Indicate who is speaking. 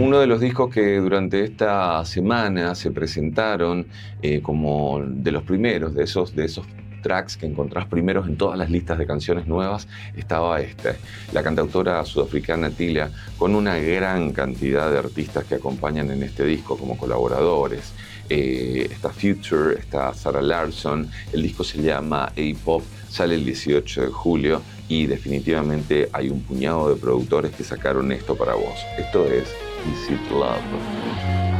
Speaker 1: Uno de los discos que durante esta semana se presentaron como de los primeros, de esos tracks que encontrás primeros en todas las listas de canciones nuevas, estaba la cantautora sudafricana Tila, con una gran cantidad de artistas que acompañan en este disco como colaboradores. Está Future, está Sarah Larsson, el disco se llama A-Pop, sale el 18 de julio y definitivamente hay un puñado de productores que sacaron esto para vos. Esto es Is It Love.